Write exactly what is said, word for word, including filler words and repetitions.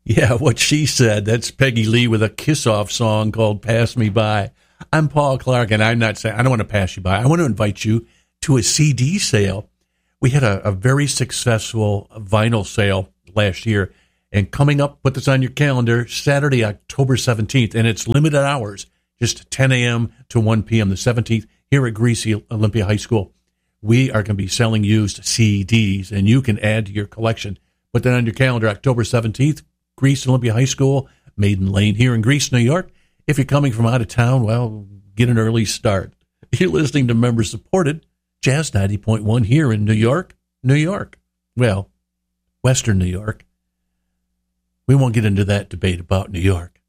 Yeah, what she said. That's Peggy Lee with a kiss-off song called Pass Me By. I'm Paul Clark, and I'm not saying, I don't want to pass you by. I want to invite you to a C D sale. We had a, a very successful vinyl sale last year, and coming up, put this on your calendar, Saturday, October seventeenth, and it's limited hours, just ten a.m. to one p.m., the seventeenth, here at Greasy Olympia High School. We are going to be selling used C Ds, and you can add to your collection. Put that on your calendar, October seventeenth, Greece Olympia High School, Maiden Lane here in Greece, New York. If you're coming from out of town, well, get an early start. You're listening to member-supported Jazz ninety point one here in New York, New York. Well, Western New York. We won't get into that debate about New York.